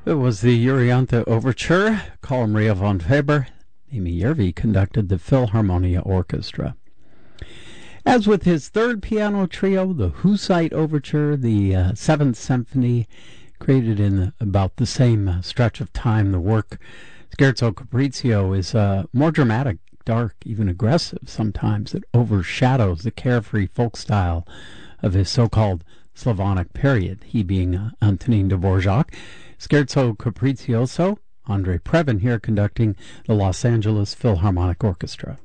It was the Euryanthe Overture. Carl Maria von Weber, Amy Järvi conducted the Philharmonia Orchestra. As with his third piano trio, the Hussite Overture, the Seventh Symphony, created in about the same stretch of time, the work Scherzo Capriccio is more dramatic, dark, even aggressive sometimes. It overshadows the carefree folk style of his so-called Slavonic period, he being Antonin Dvorak. Scherzo Capriccioso, Andre Previn here conducting the Los Angeles Philharmonic Orchestra.